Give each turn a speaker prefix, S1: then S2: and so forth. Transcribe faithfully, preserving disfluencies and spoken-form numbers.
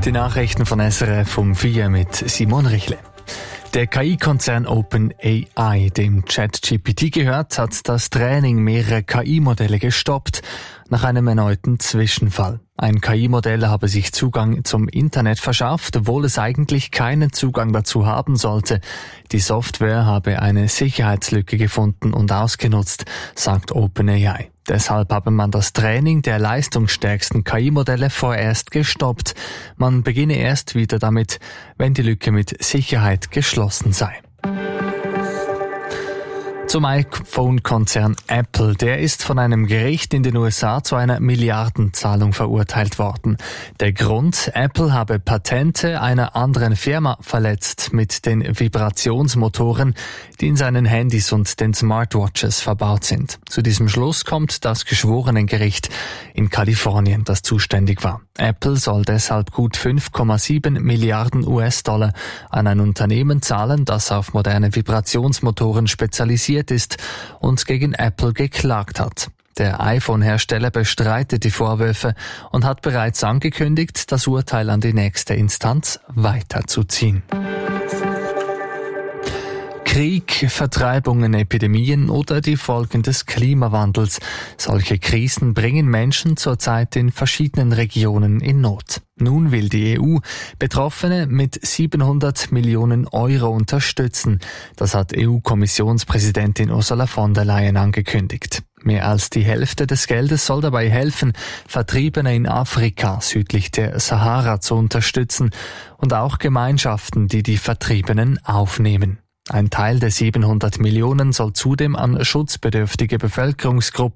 S1: Die Nachrichten von S R F vom vier mit Simon Richle. Der K I-Konzern OpenAI, dem ChatGPT gehört, hat das Training mehrerer K I-Modelle gestoppt, nach einem erneuten Zwischenfall. Ein K I-Modell habe sich Zugang zum Internet verschafft, obwohl es eigentlich keinen Zugang dazu haben sollte. Die Software habe eine Sicherheitslücke gefunden und ausgenutzt, sagt OpenAI. Deshalb habe man das Training der leistungsstärksten K I-Modelle vorerst gestoppt. Man beginne erst wieder damit, wenn die Lücke mit Sicherheit geschlossen sei. Zum iPhone-Konzern Apple. Der ist von einem Gericht in den U S A zu einer Milliardenzahlung verurteilt worden. Der Grund: Apple habe Patente einer anderen Firma verletzt mit den Vibrationsmotoren, die in seinen Handys und den Smartwatches verbaut sind. Zu diesem Schluss kommt das Geschworenengericht in Kalifornien, das zuständig war. Apple soll deshalb gut fünf Komma sieben Milliarden U S-Dollar an ein Unternehmen zahlen, das auf moderne Vibrationsmotoren spezialisiert ist und gegen Apple geklagt hat. Der iPhone-Hersteller bestreitet die Vorwürfe und hat bereits angekündigt, das Urteil an die nächste Instanz weiterzuziehen. Krieg, Vertreibungen, Epidemien oder die Folgen des Klimawandels. Solche Krisen bringen Menschen zurzeit in verschiedenen Regionen in Not. Nun will die E U Betroffene mit siebenhundert Millionen Euro unterstützen. Das hat E U-Kommissionspräsidentin Ursula von der Leyen angekündigt. Mehr als die Hälfte des Geldes soll dabei helfen, Vertriebene in Afrika südlich der Sahara zu unterstützen und auch Gemeinschaften, die die Vertriebenen aufnehmen. Ein Teil der siebenhundert Millionen soll zudem an schutzbedürftige Bevölkerungsgruppen